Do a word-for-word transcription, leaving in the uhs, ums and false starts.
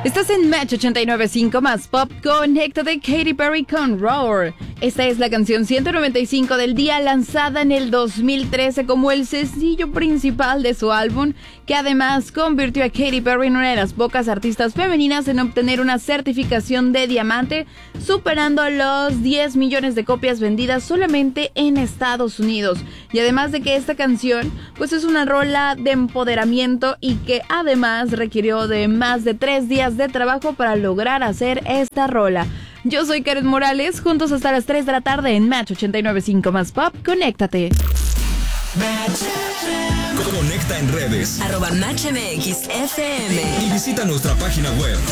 Estás en Match ochenta y nueve punto cinco más Pop. Conéctate, Katy Perry con Roar. Esta es la canción ciento noventa y cinco del día, lanzada en el dos mil trece como el sencillo principal de su álbum, que además convirtió a Katy Perry en una de las pocas artistas femeninas en obtener una certificación de diamante, superando los diez millones de copias vendidas solamente en Estados Unidos. Y además de que esta canción pues es una rola de empoderamiento y que además requirió de más de tres días de trabajo para lograr hacer esta rola. Yo soy Karen Morales, juntos hasta las tres de la tarde en Match ochenta y nueve punto cinco más Pop. Conéctate. Conecta en redes arroba Match M X F M y visita nuestra página web